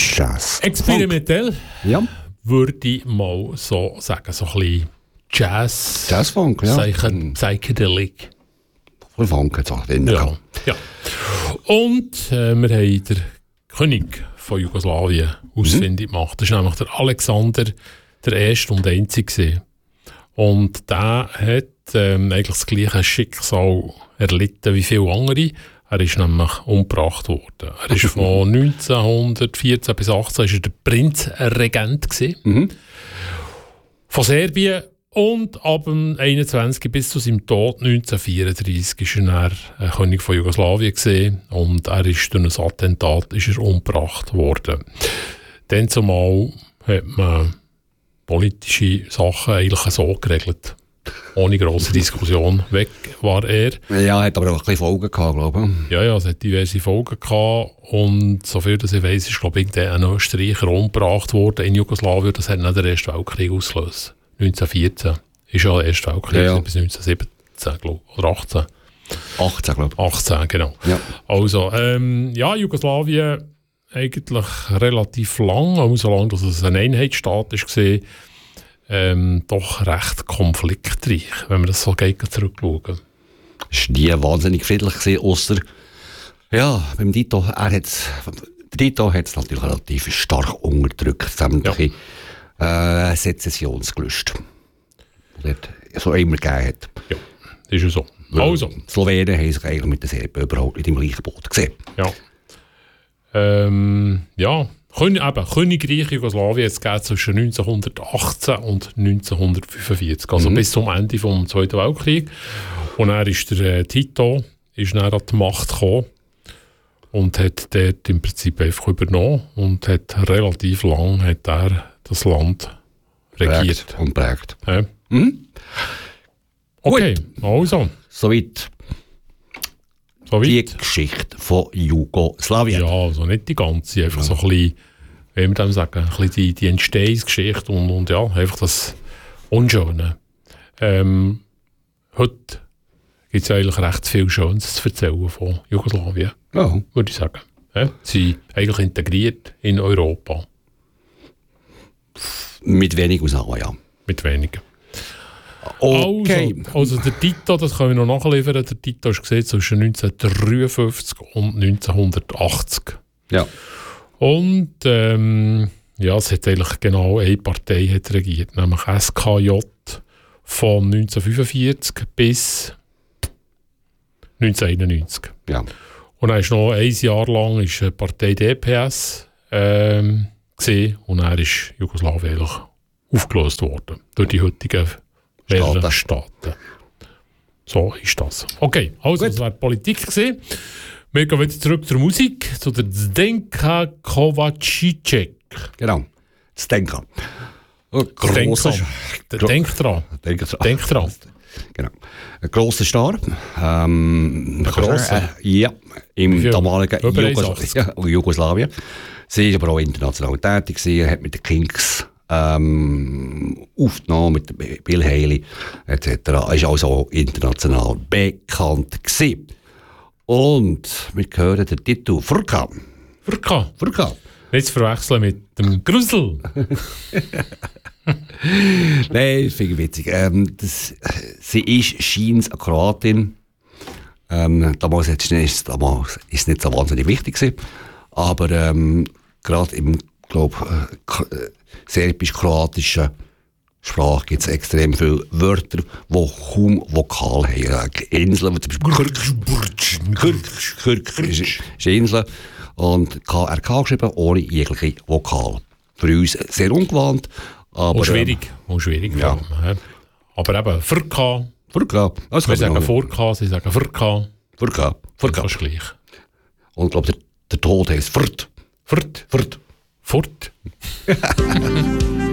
Jazz. Experimentell, Ja. würde ich mal so sagen, so ein bisschen Jazz. Jazzfunk, ja. Psychedelic. Voll Funk jetzt auch drin. Ja. Ja. Und wir haben den König von Jugoslawien ausfindig gemacht. Das war nämlich der Alexander, der erste und einzige. Und der hat eigentlich das gleiche Schicksal erlitten wie viele andere. Er ist nämlich umgebracht worden. Er ist von 1914 bis 18 ist er der Prinzregent gewesen. Von Serbien. Und ab dem 21 bis zu seinem Tod 1934 war er König von Jugoslawien gewesen. Und er ist durch ein Attentat umgebracht worden. Dann zumal hat man politische Sachen eigentlich so geregelt. Ohne grosse Diskussion. Weg war er. Ja, hat aber auch ein bisschen Folgen gehabt, glaube ich. Ja, es hat diverse Folgen gehabt. Und soviel dass ich weiss, ist, glaube ich, ein Österreicher umgebracht worden in Jugoslawien. Das hat nicht den Ersten Weltkrieg ausgelöst. 1914 ist ja der Erste Weltkrieg, bis 1917, glaube ich, oder 18. 18, glaube ich. 18, genau. Ja. Also, Jugoslawien eigentlich relativ lang, auch so lange, dass es ein Einheitsstaat war, doch recht konfliktreich, wenn man das so zurückschauen. Es war nie wahnsinnig friedlich gewesen, ausser, ja, beim Tito, Tito hat es natürlich relativ stark unterdrückt, sämtliche Sezessionsgelüste, die es so immer gegeben hat. Ja, ist ja so. Also. Die Slowenen haben sich eigentlich mit den Serben überhaupt nicht im gleichen Boot gesehen. Ja. Königreich Jugoslawien jetzt geht zwischen 1918 und 1945, also bis zum Ende des Zweiten Weltkriegs. Und dann ist der Tito dann an die Macht gekommen und hat dort im Prinzip einfach übernommen und hat relativ lang das Land regiert. Und prägt. Ja. Okay, also. Soweit die Geschichte von Jugoslawien. Ja, also nicht die ganze, einfach so ein bisschen, wie wir dem sagen, ein bisschen die Entstehungsgeschichte und ja, einfach das Unschöne. Heute gibt es eigentlich recht viel Schönes zu erzählen von Jugoslawien, würde ich sagen. Ja, sie sind eigentlich integriert in Europa. Mit wenig Ausnahmen, ja. Mit wenigen. Okay. Also der Tito, das können wir noch nachliefern, der Tito ist gesehen zwischen 1953 und 1980. Ja. Und es hat eigentlich genau eine Partei hat regiert, nämlich SKJ von 1945 bis 1991. Ja. Und dann ist noch ein Jahr lang ist die Partei DPS gesehen und dann ist Jugoslawien eigentlich aufgelöst worden durch die heutigen Staaten. So ist das. Okay, also das war die Politik gewesen. Wir gehen wieder zurück zur Musik, zu der Zdenka Kovačiček. Genau, Zdenka. Denk dran. Genau. Ein grosser Star. Ja, im damaligen Jugoslawien. Sie war aber auch international tätig. Sie hat mit den Kings aufgenommen, mit Bill Haley etc. Er war also international bekannt gewesen. Und wir hören den Titel Frka. Nicht zu verwechseln mit dem Grusel. Nein, finde ich witzig. Sie ist scheint eine Kroatin. Damals ist es nicht so wahnsinnig wichtig gewesen. Aber gerade im serbisch-kroatischen Sprache gibt es extrem viele Wörter, die kaum Vokal haben. Inseln, wie zum Beispiel Kürk ist Insel. Und KRK geschrieben, ohne jegliche Vokal. Für uns sehr ungewohnt. Aber, schwierig. Ja. Aber eben, Frka. Wir sagen Vorka, sie sagen Frka. Frka. Das ist gleich. Und ich glaube, der Tod heisst Furt. Furt.